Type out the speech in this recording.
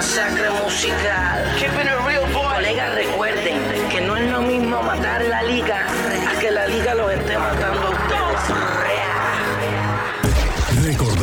masacre musical. Keeping it real, boy. Colegas, recuerden que no es lo mismo matar la liga a que la liga los esté matando a ustedes.